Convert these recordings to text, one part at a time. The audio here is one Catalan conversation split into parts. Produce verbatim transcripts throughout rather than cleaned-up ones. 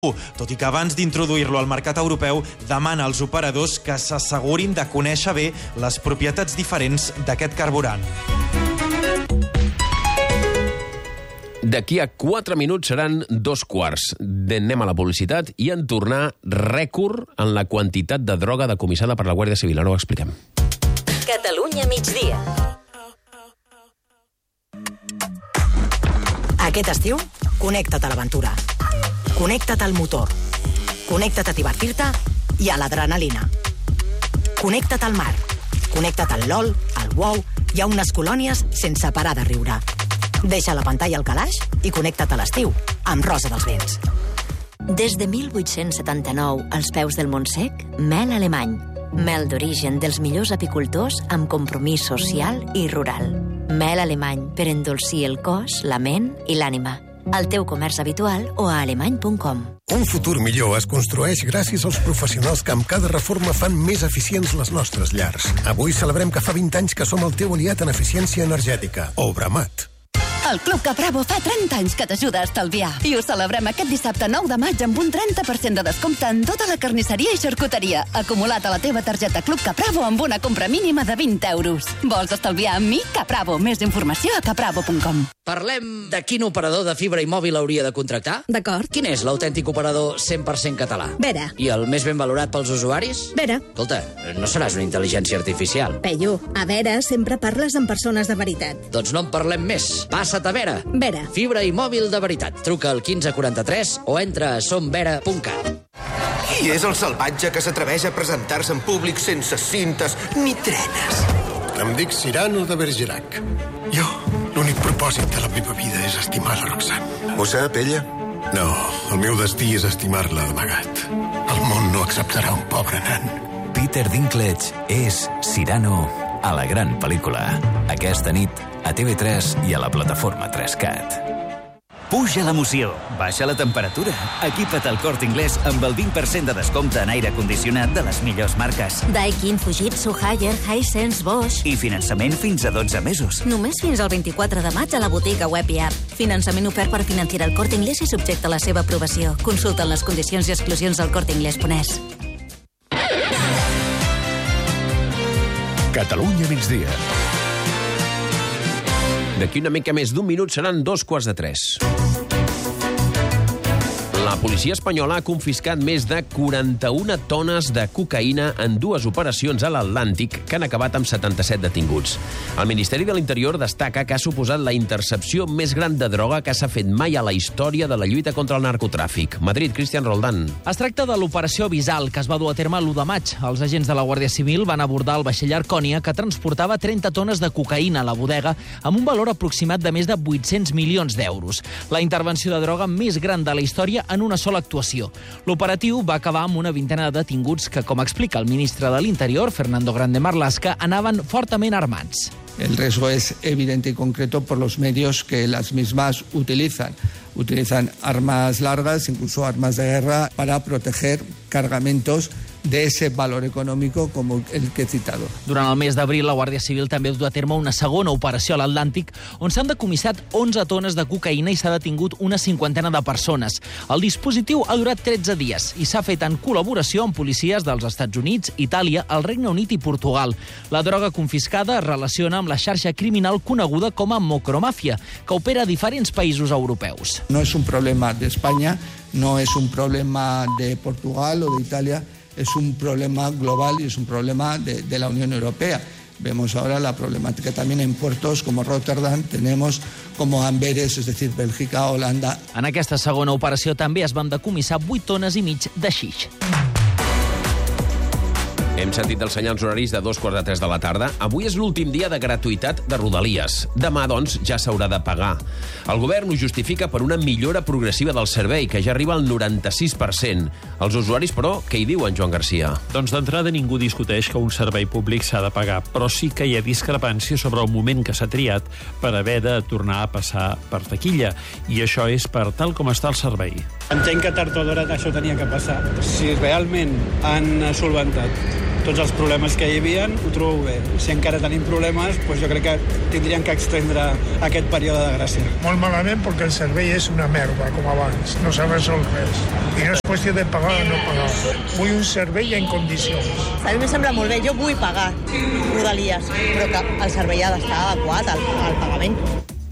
tot i que abans d'introduir-lo al mercat europeu demana als operadors que s'assegurin de conèixer bé les propietats diferents d'aquest carburant. D'aquí a quatre minuts seran dos quarts. Anem a la publicitat i en tornar rècord en la quantitat de droga decomissada per la Guàrdia Civil. Ara ho expliquem. Catalunya migdia. Aquest estiu, connecta't a l'aventura. Connecta't al motor. Connecta't a divertir-te i a l'adrenalina. Connecta't al mar. Connecta't al LOL, al WoW i a unes colònies sense parar de riure. Deixa la pantalla al calaix i connecta't a l'estiu amb Rosa dels Vents. Des de mil vuit-cents setanta-nou, als peus del Montsec, mel alemany. Mel d'origen dels millors apicultors amb compromís social i rural. Mel alemany per endolcir el cos, la ment i l'ànima. Al teu comerç habitual o a alemany punt com. Un futur millor es construeix gràcies als professionals que amb cada reforma fan més eficients les nostres llars. Avui celebrem que fa vint anys que som el teu aliat en eficiència energètica. Obramat. El Club Capravo fa trenta anys que t'ajuda a estalviar. I ho celebrem aquest dissabte nou de maig amb un trenta per cent de descompte en tota la carnisseria i xarcuteria. Acumulat a la teva targeta Club Capravo amb una compra mínima de vint euros. Vols estalviar amb mi? Capravo. Més informació a capravo punt com. Parlem de quin operador de fibra i mòbil hauria de contractar? D'acord. Quin és l'autèntic operador cent per cent català? Vera. I el més ben valorat pels usuaris? Vera. Escolta, no seràs una intel·ligència artificial. Peyu, a Vera sempre parles amb persones de veritat. Doncs no en parlem més. Passa't a Vera. Vera. Fibra i mòbil de veritat. Truca al quinze quaranta-tres o entra a som vera punt cat. Qui és el salvatge que s'atreveix a presentar-se en públic sense cintes ni trenes? Em dic Cyrano de Bergerac. Jo, l'únic propòsit de la meva vida és estimar la Roxane. Ho sap, ella? No, el meu destí és estimar-la d'amagat. El món no acceptarà un pobre nan. Peter Dinklage és Cyrano a la gran pel·lícula. Aquesta nit a T V tres i a la plataforma tres cat. Puja l'emoció, baixa la temperatura. Equipa't al Corte Inglés amb el vint per cent de descompte en aire condicionat de les millors marques. Daikin, Fujitsu, Haier, Hisense, Bosch. I finançament fins a dotze mesos. Només fins al vint-i-quatre de maig a la botiga web i app. Finançament ofert per Financiera El Corte Inglés i subjecte a la seva aprovació. Consulta les condicions i exclusions al corte inglés punt es. Catalunya migdia. D'aquí una mica més d'un minut seran dos quarts de tres. La policia espanyola ha confiscat més de quaranta-una tones de cocaïna en dues operacions a l'Atlàntic que han acabat amb setanta-set detinguts. El Ministeri de l'Interior destaca que ha suposat la intercepció més gran de droga que s'ha fet mai a la història de la lluita contra el narcotràfic. Madrid, Cristian Roldán. Es tracta de l'operació Visal, que es va dur a terme l'u de maig. Els agents de la Guàrdia Civil van abordar el vaixell Arcònia, que transportava trenta tones de cocaïna a la bodega, amb un valor aproximat de més de vuit-cents milions d'euros. La intervenció de droga més gran de la història en una sola actuació. L'operatiu va acabar amb una vintena de detinguts que, com explica el ministre de l'Interior, Fernando Grande Marlaska, anaven fortament armats. El riesgo es evidente y concreto por los medios que las mismas utilizan. Utilizan armas largas, incluso armas de guerra, para proteger cargamentos de ese valor económico como el que he citado. Durant el mes d'abril, la Guàrdia Civil també ha dut a terme una segona operació a l'Atlàntic on s'han decomissat onze tones de cocaïna i s'ha detingut una cinquantena de persones. El dispositiu ha durat tretze dies i s'ha fet en col·laboració amb policies dels Estats Units, Itàlia, el Regne Unit i Portugal. La droga confiscada es relaciona amb la xarxa criminal coneguda com a Mocromàfia, que opera a diferents països europeus. No es un problema de España, no es un problema de Portugal o de Italia, es un problema global y es un problema de, de la Unión Europea. Vemos ahora la problemática también en puertos como Rotterdam, tenemos como Amberes, es decir, Bèlgica, Holanda. En aquesta segona operació també es van decomissar vuit tones i mig de xix. Hem sentit els senyals horaris de dos quarts de tres de la tarda. Avui és l'últim dia de gratuïtat de Rodalies. Demà, doncs, ja s'haurà de pagar. El govern ho justifica per una millora progressiva del servei, que ja arriba al noranta-sis per cent. Els usuaris, però, què hi diuen, Joan Garcia? Doncs d'entrada ningú discuteix que un servei públic s'ha de pagar, però sí que hi ha discrepància sobre el moment que s'ha triat per haver de tornar a passar per taquilla. I això és per tal com està el servei. Entenc que tard o d'hora això tenia que passar. Si realment han solventat tots els problemes que hi havia, ho trobo bé. Si encara tenim problemes, doncs jo crec que tindrien que extendre aquest període de gràcia. Molt malament perquè el servei és una merda, com abans. No s'ha resolt res. I no és qüestió de pagar o no pagar. Vull un servei en condicions. A mi em sembla molt bé. Jo vull pagar Rodalies, però que el servei ha d'estar adequat al, al pagament.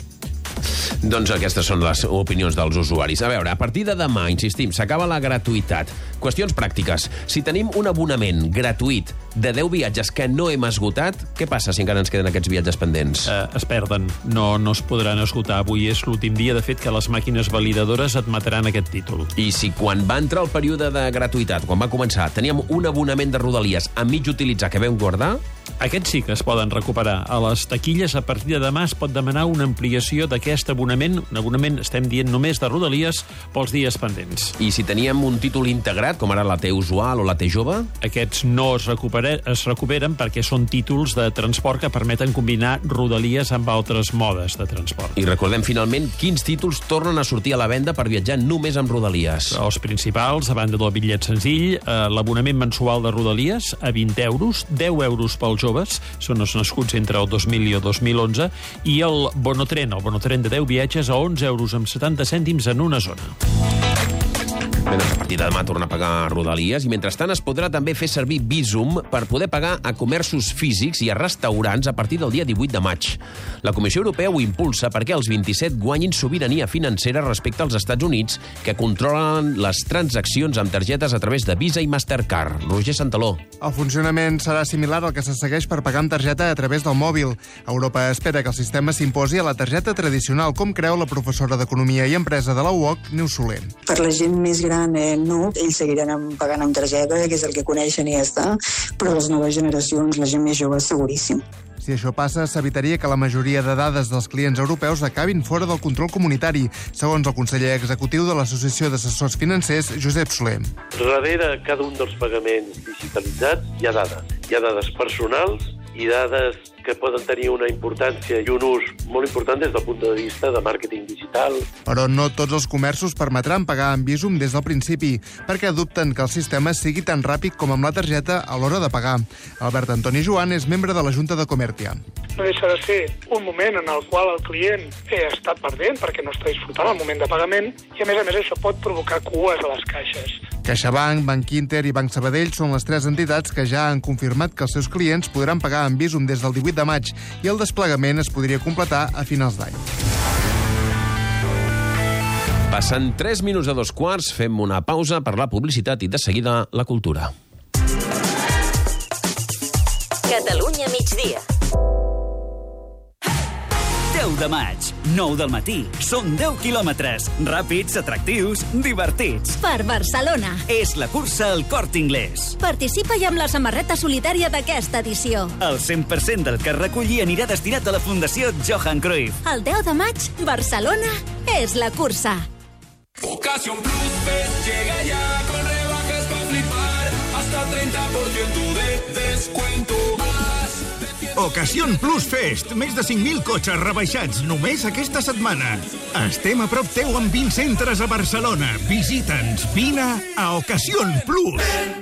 Doncs aquestes són les opinions dels usuaris. A veure, a partir de demà, insistim, s'acaba la gratuïtat. Qüestions pràctiques. Si tenim un abonament gratuït de deu viatges que no hem esgotat, què passa si encara ens queden aquests viatges pendents? Eh, es perden. No, no es podran esgotar. Avui és l'últim dia, de fet, que les màquines validadores admetran aquest títol. I si quan va entrar el període de gratuïtat, quan va començar, teníem un abonament de Rodalies a mig utilitzar que vam guardar... Aquests sí que es poden recuperar. A les taquilles, a partir de demà, es pot demanar una ampliació d'aquest abonament. Un abonament, estem dient, només de Rodalies pels dies pendents. I si teníem un títol integrat, com ara la T usual o la T jove? Aquests no es, recupera, es recuperen perquè són títols de transport que permeten combinar Rodalies amb altres modes de transport. I recordem finalment quins títols tornen a sortir a la venda per viatjar només amb Rodalies. Els principals, a banda del bitllet senzill, eh, l'abonament mensual de Rodalies a vint euros, deu euros pels joves, són els nascuts entre el dos mil i el dos mil onze, i el bonotren, el bonotren de deu viatges a onze euros amb setanta cèntims en una zona. Bé, doncs a partir de demà torna a pagar Rodalies i mentrestant es podrà també fer servir Bizum per poder pagar a comerços físics i a restaurants a partir del dia divuit de maig. La Comissió Europea ho impulsa perquè els vint-i-set guanyin sobirania financera respecte als Estats Units, que controlen les transaccions amb targetes a través de Visa i Mastercard. Roger Santaló. El funcionament serà similar al que se segueix per pagar amb targeta a través del mòbil. Europa espera que el sistema s'imposi a la targeta tradicional, com creu la professora d'Economia i Empresa de la U O C, Neus Soler. Per la gent més gran, eh, no, ells seguiran pagant amb targeta, que és el que coneixen i ja està, però les noves generacions, la gent més jove, seguríssim. Si això passa, s'evitaria que la majoria de dades dels clients europeus acabin fora del control comunitari, segons el conseller executiu de l'Associació d'Assessors Financers, Josep Soler. Darrere cada un dels pagaments digitalitzats hi ha dades. Hi ha dades personals i dades que poden tenir una importància i un ús molt important des del punt de vista de màrqueting digital. Però no tots els comerços permetran pagar amb Bizum des del principi, perquè dubten que el sistema sigui tan ràpid com amb la targeta a l'hora de pagar. Albert Antoni Joan és membre de la Junta de Comertia. No deixa de ser un moment en el qual el client ha estat perdent perquè no està disfrutant el moment de pagament i, a més a més, això pot provocar cues a les caixes. CaixaBank, Banc Inter i Banc Sabadell són les tres entitats que ja han confirmat que els seus clients podran pagar amb Bizum des del divuit de maig i el desplegament es podria completar a finals d'any. Passen tres minuts a dos quarts, fem una pausa per la publicitat i de seguida la cultura. Catalunya migdia. deu de maig, nou del matí. Són deu quilòmetres, ràpids, atractius, divertits. Per Barcelona. És la cursa al Corte Inglés. Participa-hi amb la samarreta solidària d'aquesta edició. El cent per cent del que es recolli anirà destinat a la Fundació Johan Cruyff. El deu de maig, Barcelona és la cursa. Ocasión Plus Fest llega ya con rebajas para flipar, hasta treinta por ciento de descuento. Ocasión Plus Fest. Més de cinc mil cotxes rebaixats només aquesta setmana. Estem a prop teu amb vint centres a Barcelona. Visita'ns. Vine a Ocasión Plus.